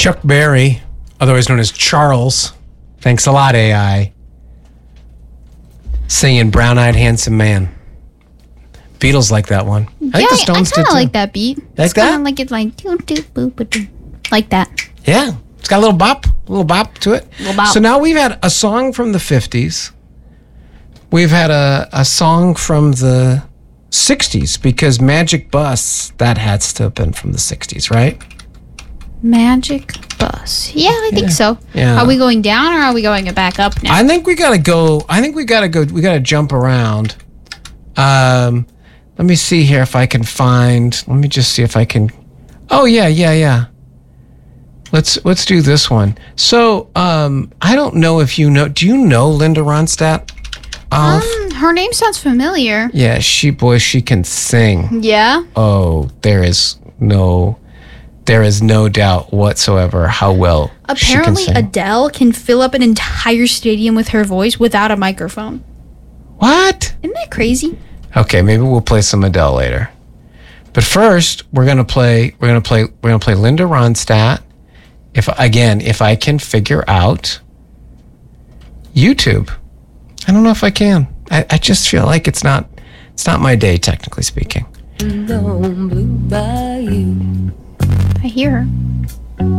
Chuck Berry, otherwise known as Charles. Thanks a lot, AI. Singing Brown-Eyed Handsome Man. Beatles like that one. I think the Stones I kind did of too. like that beat. Like It's that? kinda like it's like doo, doo, boo, boo, doo. Like that. Yeah. It's got a little bop to it. Little bop. So now we've had a song from the 50s. We've had a song from the 60s because Magic Bus, that has to have been from the 60s, right? Magic Bus. Yeah, I think so. Yeah. Are we going down or are we going back up now? I think we gotta go. We gotta jump around. Let me see here if I can find. Let me just see if I can. Oh yeah. Let's do this one. So I don't know if you know. Do you know Linda Ronstadt? Her name sounds familiar. Yeah, she can sing. Yeah. Oh, there is no doubt whatsoever how well Apparently, she can sing. Adele can fill up an entire stadium with her voice without a microphone. What? Isn't that crazy? Okay, maybe we'll play some Adele later. But first, we're gonna play Linda Ronstadt. If I can figure out YouTube. I don't know if I can. I just feel like it's not my day, technically speaking. I hear her.